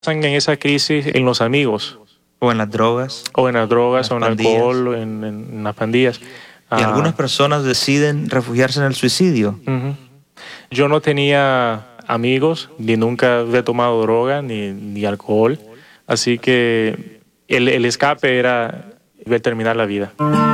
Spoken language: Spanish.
en esa crisis en los amigos. O en las drogas. O en las drogas, en o en las el pandillas. alcohol, o en las pandillas. Y algunas personas deciden refugiarse en el suicidio. Yo no tenía amigos, ni nunca había tomado droga, ni alcohol. Así que el escape era ver terminar la vida.